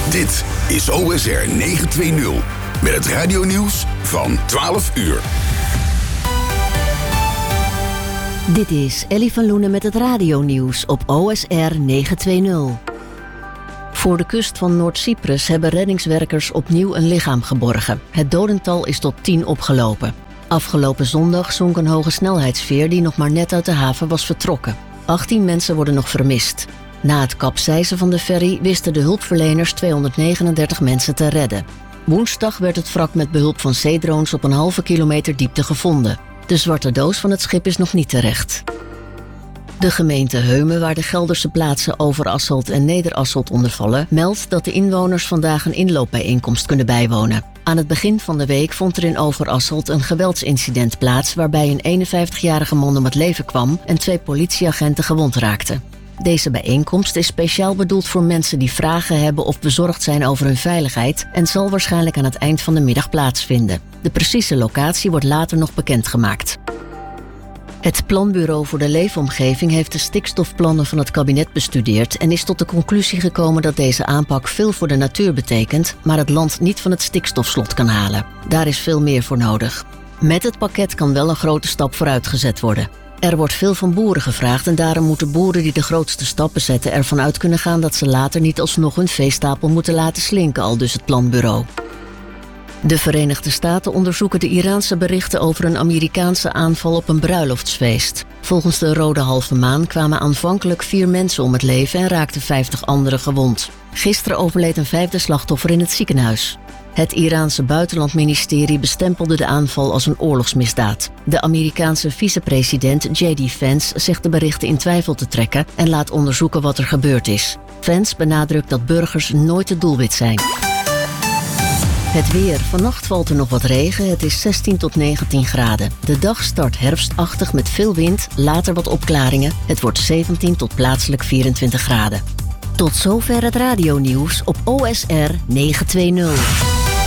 Dit is OSR 920 met het radionieuws van 12 uur. Dit is Ellie van Loenen met het radionieuws op OSR 920. Voor de kust van Noord-Cyprus hebben reddingswerkers opnieuw een lichaam geborgen. Het dodental is tot 10 opgelopen. Afgelopen zondag zonk een hoge snelheidsveer die nog maar net uit de haven was vertrokken. 18 mensen worden nog vermist. Na het kapseizen van de ferry wisten de hulpverleners 239 mensen te redden. Woensdag werd het wrak met behulp van zeedrones op een halve kilometer diepte gevonden. De zwarte doos van het schip is nog niet terecht. De gemeente Heumen, waar de Gelderse plaatsen Overasselt en Nederasselt onder vallen, meldt dat de inwoners vandaag een inloopbijeenkomst kunnen bijwonen. Aan het begin van de week vond er in Overasselt een geweldsincident plaats waarbij een 51-jarige man om het leven kwam en 2 politieagenten gewond raakten. Deze bijeenkomst is speciaal bedoeld voor mensen die vragen hebben of bezorgd zijn over hun veiligheid en zal waarschijnlijk aan het eind van de middag plaatsvinden. De precieze locatie wordt later nog bekendgemaakt. Het Planbureau voor de Leefomgeving heeft de stikstofplannen van het kabinet bestudeerd en is tot de conclusie gekomen dat deze aanpak veel voor de natuur betekent, maar het land niet van het stikstofslot kan halen. Daar is veel meer voor nodig. Met het pakket kan wel een grote stap vooruit gezet worden. Er wordt veel van boeren gevraagd en daarom moeten boeren die de grootste stappen zetten ervan uit kunnen gaan dat ze later niet alsnog hun veestapel moeten laten slinken, aldus het planbureau. De Verenigde Staten onderzoeken de Iraanse berichten over een Amerikaanse aanval op een bruiloftsfeest. Volgens de Rode Halve Maan kwamen aanvankelijk 4 mensen om het leven en raakten 50 anderen gewond. Gisteren overleed een 5e slachtoffer in het ziekenhuis. Het Iraanse buitenlandministerie bestempelde de aanval als een oorlogsmisdaad. De Amerikaanse vicepresident J.D. Vance zegt de berichten in twijfel te trekken en laat onderzoeken wat er gebeurd is. Vance benadrukt dat burgers nooit het doelwit zijn. Het weer. Vannacht valt er nog wat regen. Het is 16 tot 19 graden. De dag start herfstachtig met veel wind, later wat opklaringen. Het wordt 17 tot plaatselijk 24 graden. Tot zover het radionieuws op OSR 920.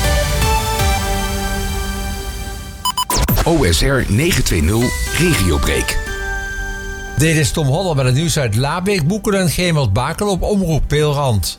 OSR 920 Regiobreak. Dit is Tom Holler met het nieuws uit Laabeek, Boekelen en Gemert-Bakel op Omroep Peelrand.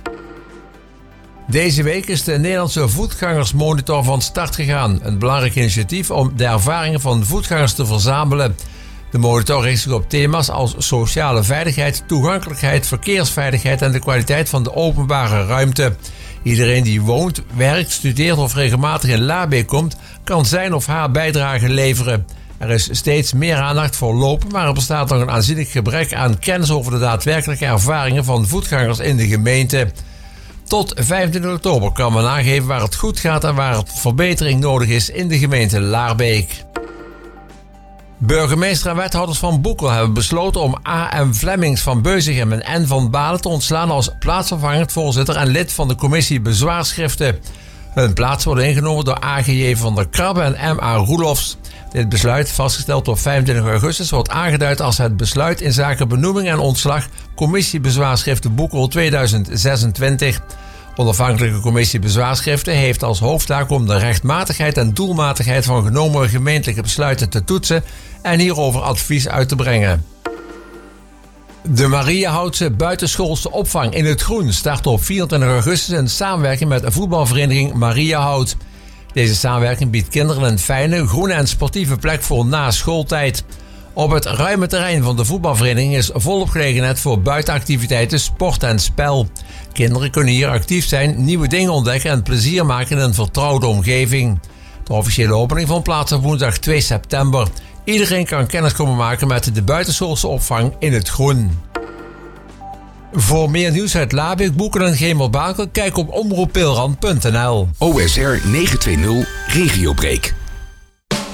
Deze week is de Nederlandse voetgangersmonitor van start gegaan. Een belangrijk initiatief om de ervaringen van voetgangers te verzamelen. De monitor richt zich op thema's als sociale veiligheid, toegankelijkheid, verkeersveiligheid en de kwaliteit van de openbare ruimte. Iedereen die woont, werkt, studeert of regelmatig in Laabeek komt, kan zijn of haar bijdrage leveren. Er is steeds meer aandacht voor lopen, maar er bestaat nog een aanzienlijk gebrek aan kennis over de daadwerkelijke ervaringen van voetgangers in de gemeente. Tot 25 oktober kan men aangeven waar het goed gaat en waar verbetering nodig is in de gemeente Laabeek. Burgemeester en wethouders van Boekel hebben besloten om A.M. Flemmings van Beuzegem en N. van Balen te ontslaan als plaatsvervangend voorzitter en lid van de commissie bezwaarschriften. Hun plaats worden ingenomen door A.G.J. van der Krabbe en M.A. Roelofs. Dit besluit, vastgesteld op 25 augustus, wordt aangeduid als het besluit in zaken benoeming en ontslag commissie bezwaarschriften Boekel 2026. Onafhankelijke commissie bezwaarschriften heeft als hoofdtaak om de rechtmatigheid en doelmatigheid van genomen gemeentelijke besluiten te toetsen en hierover advies uit te brengen. De Mariahoutse buitenschoolse opvang in het groen start op 24 augustus in samenwerking met de voetbalvereniging Mariahout. Deze samenwerking biedt kinderen een fijne, groene en sportieve plek voor na schooltijd. Op het ruime terrein van de voetbalvereniging is volop gelegenheid voor buitenactiviteiten, sport en spel. Kinderen kunnen hier actief zijn, nieuwe dingen ontdekken en plezier maken in een vertrouwde omgeving. De officiële opening vond plaats op woensdag 2 september. Iedereen kan kennis komen maken met de buitenschoolse opvang in het groen. Voor meer nieuws uit Laabeek, Boekelen en Gemert-Bakel, kijk op omroeppeelrand.nl. OSR 920 Regiobreak.